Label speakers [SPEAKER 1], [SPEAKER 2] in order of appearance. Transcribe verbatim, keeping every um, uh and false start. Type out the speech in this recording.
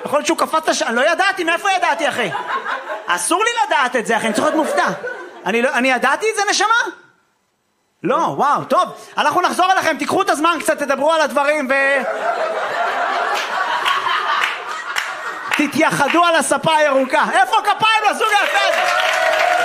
[SPEAKER 1] יכול להיות שהוא קפץ הש... אני לא ידעתי, מאיפה ידעתי, אחי? אסור לי לדעת את זה, אחי, אני צריך להיות מופתע. אני, לא... אני ידעתי את זה, נשמה? לא, וואו, טוב. אנחנו נחזור אליכם, תיקחו את הזמן קצת, תדברו על הדברים ו... תתייחדו על הספה הירוקה. איפה כפיים לזוג יפה?